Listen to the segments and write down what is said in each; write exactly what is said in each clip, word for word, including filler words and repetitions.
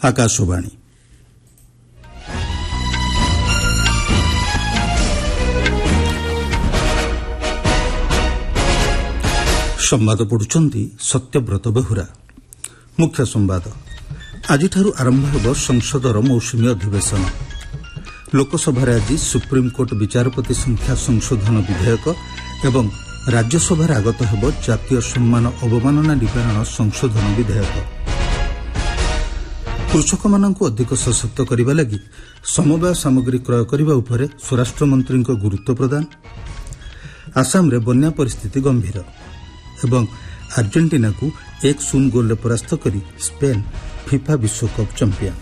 आकाशवाणी संवाद पढ़ुचंती सत्यव्रत बेहुरा। मुख्य संवाद आज आरंभ होब संसदर मौसुमी अधिवेशन। लोकसभा आज सुप्रीमकोर्ट विचारपति संख्या संशोधन विधेयक एवं राज्यसभा आगत होब जातीय सम्मान अवमानना निवारण संशोधन विधेयक। कृषक मानक अधिक सशक्त करने लगी समवाय सामग्री क्रय करने उपर स्वराष्ट्र मंत्री गुरुत्व प्रदान। आसाम रे बन्या परिस्थिति गंभीर एवं अर्जेंटीना को एक शून्य गोल परास्त करी स्पेन फिफा विश्वकप चैंपियन।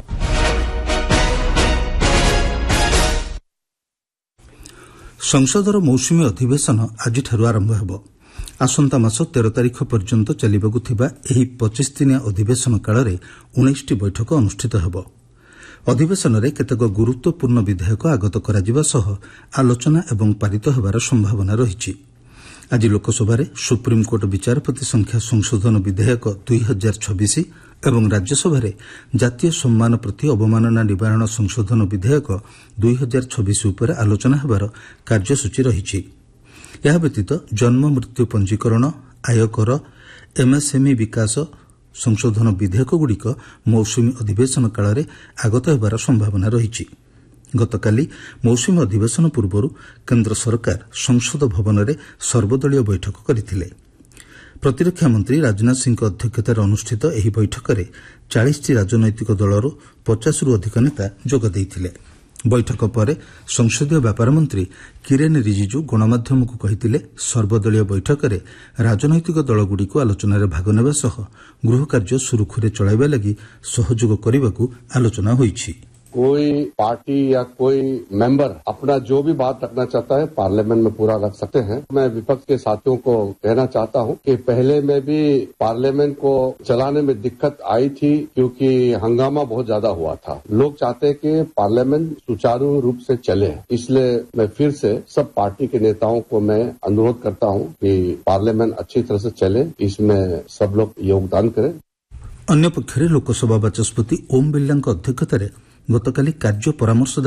संसदर मौसुमी अधिवेशन आज आरंभ होब। आसंता मास तेरह तारिख पर्यंत चलिबाकु थिबा एही पच्चीस दिनिया अधिवेशन काल रे उन्नीस टी बैठक अनुष्ठित होब। अधिवेशन रे केतेक गुरुत्वपूर्ण विधेयक आगत कराजिबा सह आलोचना एवं पारित होबार संभावना रहिछि। आज लोकसभा सुप्रीमकोर्ट विचारपति संख्या संशोधन विधेयक दुई हजार छब्बीस एवं राज्यसभा जातीय सम्मान प्रति अवमानना निवारण संशोधन विधेयक दुई हजार छब्बीस उपर आलोचना होबार कार्यसूची रहिछि। यह व्यतीत जन्म मृत्यु पंजीकरण, आयकर, एमएसएमई विकास संशोधन विधेयक गुड़िक मौसुमी अधिवेशन काल में आगत होबार संभावना रहिछि। गतकाली मौसुमी अधिवेशन पूर्व केन्द्र सरकार संसद भवन में सर्वदलीय बैठक करथिले। प्रतिरक्षा मंत्री राजनाथ सिंह अध्यक्षतार अनुष्ठित एही बैठक में चालीस टी राजनैतिक दलर पचास रु अधिक नेता जोग देइथिले। बैठक पर संसदीय व्यापार मंत्री किरेन रिजिजू गणमाध्यम को कहिथिले सर्वदलीय बैठक में राजनैतिक दलगुड़िक आलोचन में भाग नेबा सह गृह कार्य सुरुखुरे चलाइबा लागि सहयोग करबाकू आलोचना होईछि। कोई पार्टी या कोई मेंबर अपना जो भी बात रखना चाहता है पार्लियामेंट में पूरा रख सकते हैं। मैं विपक्ष के साथियों को कहना चाहता हूं कि पहले में भी पार्लियामेंट को चलाने में दिक्कत आई थी क्योंकि हंगामा बहुत ज्यादा हुआ था। लोग चाहते हैं कि पार्लियामेंट सुचारू रूप से चले, इसलिए मैं फिर से सब पार्टी के नेताओं को मैं अनुरोध करता हूं कि पार्लियामेंट अच्छी तरह से चले, इसमें सब लोग योगदान करें। अन्य पक्षरे लोकसभा बाचस्पति ओम बिरला अध्यक्षतार गतकाली कार्य परामर्श